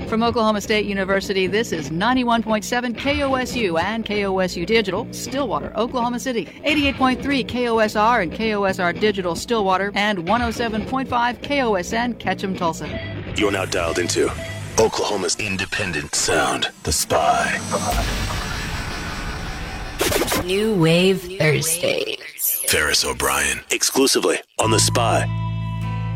From Oklahoma State University, this is 91.7 KOSU and KOSU Digital, Stillwater, Oklahoma City, 88.3 KOSR and KOSR Digital, Stillwater, and 107.5 KOSN, Ketchum, Tulsa. You're now dialed into Oklahoma's independent sound, The Spy. New Wave Thursdays. Ferris O'Brien, exclusively on The Spy.